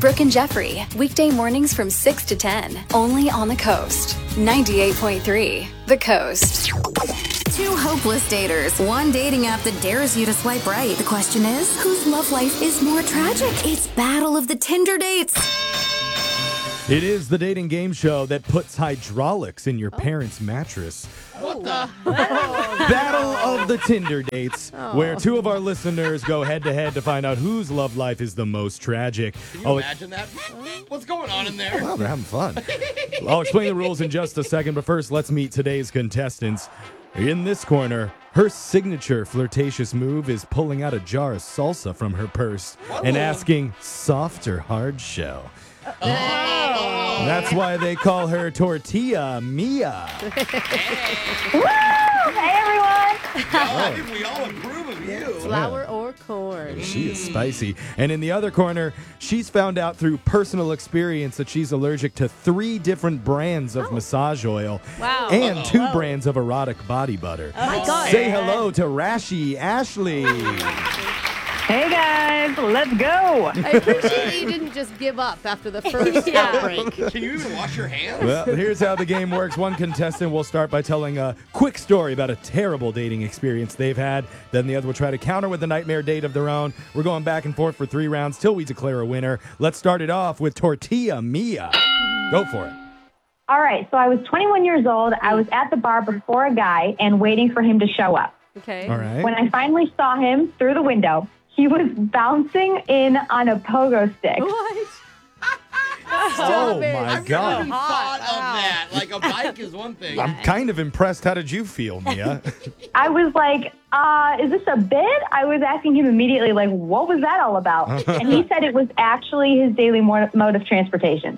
Brooke and Jeffrey, weekday mornings from 6 to 10, only on the Coast. 98.3, The Coast. Two hopeless daters, one dating app that dares you to swipe right. The question is, whose love life is more tragic? It's Battle of the Tinder Dates. It is the dating game show that puts hydraulics in your parents' mattress. What the? Battle of the Tinder Dates, where two of our listeners go head-to-head to find out whose love life is the most tragic. Can you imagine that? What's going on in there? Wow, they're having fun. I'll explain the rules in just a second, but first, let's meet today's contestants. In this corner, her signature flirtatious move is pulling out a jar of salsa from her purse and asking, soft or hard shell? That's why they call her Tortilla Mia. Woo! Hey, everyone. I think we all approve of you. Flour or corn. She is spicy. And in the other corner, she's found out through personal experience that she's allergic to 3 different brands of massage oil. Wow. And 2 brands of erotic body butter. Oh my God. Say hello to Rashi Ashley. Hey, guys. Let's go. I appreciate that you didn't just give up after the first outbreak. Can you even wash your hands? Well, here's how the game works. One contestant will start by telling a quick story about a terrible dating experience they've had. Then the other will try to counter with a nightmare date of their own. We're going back and forth for 3 rounds till we declare a winner. Let's start it off with Tortilla Mia. Go for it. All right. So I was 21 years old. I was at the bar before a guy and waiting for him to show up. Okay. All right. When I finally saw him through the window, he was bouncing in on a pogo stick. What? Oh, my I've God. never thought of that. Like, a bike is one thing. I'm kind of impressed. How did you feel, Mia? I was like, is this a bit? I was asking him immediately, like, what was that all about? And he said it was actually his daily mode of transportation.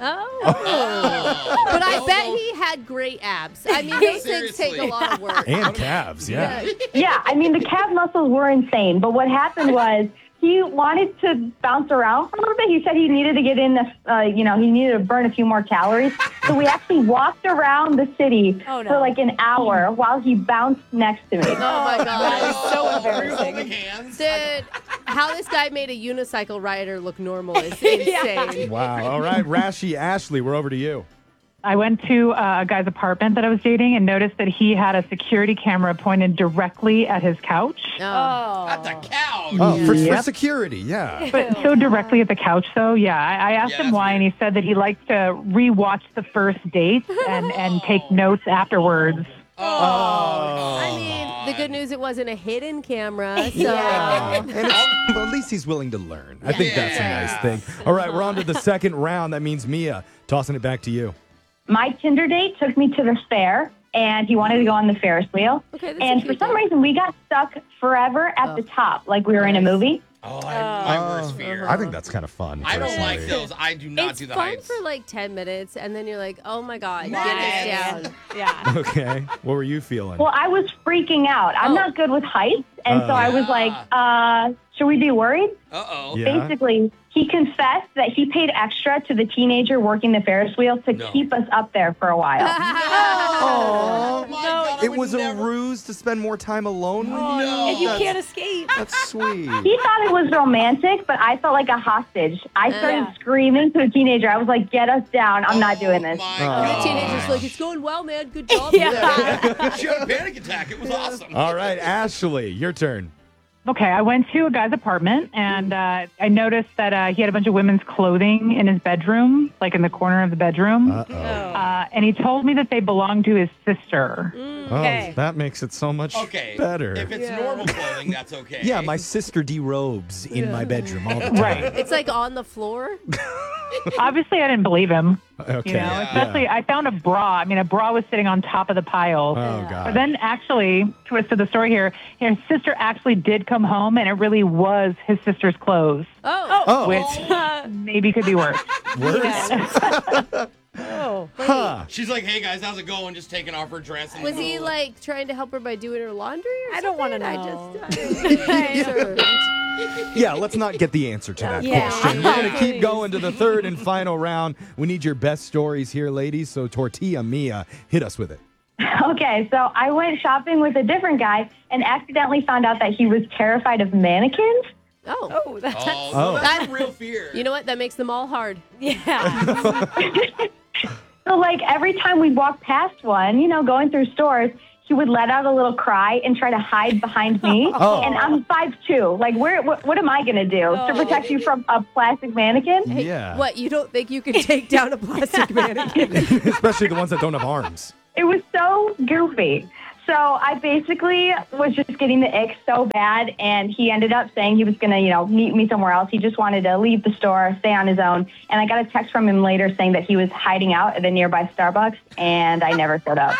Oh. But I bet he had great abs. I mean, those things take a Seriously. lot of work. And calves, yeah. Yeah, I mean, the calf muscles were insane. But what happened was he wanted to bounce around for a little bit. He said he needed to get in, he needed to burn a few more calories. So we actually walked around the city for like an hour while he bounced next to me. Oh, my God. So Were you embarrassing. holding hands? Dude, how this guy made a unicycle rider look normal is insane. Wow. All right, Rashi Ashley, we're over to you. I went to a guy's apartment that I was dating and noticed that he had a security camera pointed directly at his couch. Oh. At the couch. Oh, for security, yeah. But so directly at the couch, though, yeah. I asked him why, and he said that he likes to rewatch the first date and take notes afterwards. I mean, the good news, it wasn't a hidden camera, so... And well, at least he's willing to learn. I think that's a nice thing. All right, we're on to the second round. That means Mia, tossing it back to you. My Tinder date took me to the fair, and he wanted to go on the Ferris wheel. Okay, that's and a for cute some date. reason, we got stuck forever at the top, like we were in a movie. Oh, my worst fear. I think that's kind of fun. I don't like personally. those. I do not It's do the fun heights. for like 10 minutes, and then you're like, oh my God, Yes. get us down. Yeah. Okay, what were you feeling? Well, I was freaking out. I'm not good with heights, and so I was like, should we be worried? Uh-oh. Yeah. Basically, he confessed that he paid extra to the teenager working the Ferris wheel to keep us up there for a while. Oh, my God, I It would was never- a ruse to spend more time alone with you? No. And you can't escape. That's sweet. He thought it was romantic, but I felt like a hostage. I started screaming to the teenager. I was like, get us down. I'm not doing this. My The God. teenager's like, it's going well, man. Good job. She had a panic attack. It was awesome. All right, Ashley, your turn. Okay, I went to a guy's apartment, and I noticed that he had a bunch of women's clothing in his bedroom, like in the corner of the bedroom. And he told me that they belonged to his sister. Oh, that makes it so much better. If it's normal clothing, that's okay. Yeah, my sister derobes in my bedroom all the time. Right. It's like on the floor. Obviously, I didn't believe him. Okay. You know, especially I found a bra. I mean, a bra was sitting on top of the pile. Oh, God. But then actually, twist of the story here, his sister actually did come home, and it really was his sister's clothes, Oh, which maybe could be worse. worse? Huh. She's like, hey, guys, how's it going? Just taking off her dress. And Was he like trying to help her by doing her laundry or I don't want to something? know. I just... Yeah, let's not get the answer to that Yeah. question. We're going to keep going to the third and final round. We need your best stories here, ladies. So, Tortilla Mia, hit us with it. Okay, so I went shopping with a different guy and accidentally found out that he was terrified of mannequins. Oh. Oh, that's real fear. You know what? That makes them all hard. Yeah. So, like, every time we walk past one, going through stores, he would let out a little cry and try to hide behind me. Oh. And I'm 5'2". Like, what am I going to do to protect you from a plastic mannequin? Yeah. What, you don't think you can take down a plastic mannequin? Especially the ones that don't have arms. It was so goofy. So I basically was just getting the ick so bad, and he ended up saying he was going to, meet me somewhere else. He just wanted to leave the store, stay on his own. And I got a text from him later saying that he was hiding out at a nearby Starbucks, and I never showed up.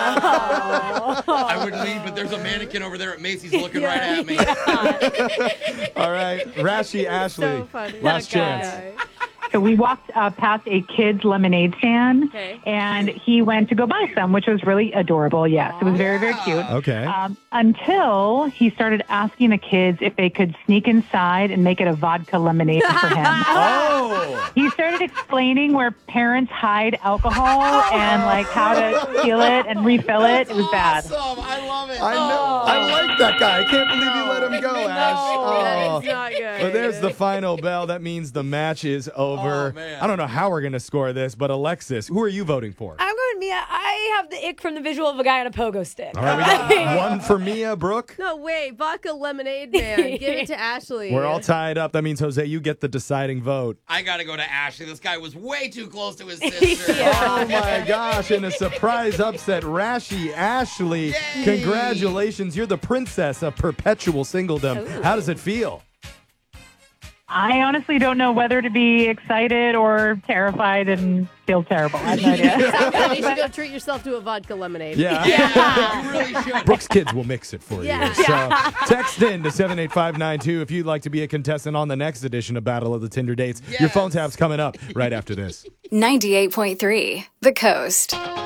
I would leave, but there's a mannequin over there at Macy's looking right at me. All right, Rashi Ashley, So funny. last That chance. guy. So we walked past a kid's lemonade stand, Okay. and he went to go buy some, which was really adorable. Yes, it was very, very cute. Okay. Until he started asking the kids if they could sneak inside and make it a vodka lemonade for him. Oh. He started explaining where parents hide alcohol and like how to steal it and refill it. It was bad. Awesome. I love it. I know. I like that guy. I can't believe you let him go, Ash. That is not good. Well, there's the final bell. That means the match is over. Oh, man. I don't know how we're going to score this, but Alexis, who are you voting for? I'm going Mia. I have the ick from the visual of a guy on a pogo stick. All right, we got one for Mia, Brooke. No, wait. Vodka lemonade, man. Give it to Ashley. We're all tied up. That means, Jose, you get the deciding vote. I got to go to Ashley. This guy was way too close to his sister. Oh, my gosh. And a surprise upset. Rashi Ashley, Yay. congratulations. You're the princess of perpetual singledom. How does it feel? I honestly don't know whether to be excited or terrified and feel terrible. I have no idea. You should go treat yourself to a vodka lemonade. Yeah. Yeah, you really should. Brooks Kids will mix it for Yeah. you. So text in to 78592 if you'd like to be a contestant on the next edition of Battle of the Tinder Dates. Your phone tap's coming up right after this. 98.3 The Coast.